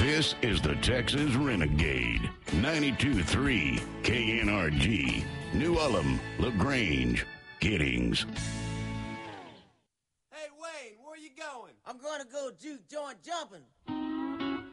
This is the Texas Renegade. 92.3 KNRG. New Ulm, LaGrange, Giddings. Hey, Wayne, where you going? I'm going to go juke joint jumping.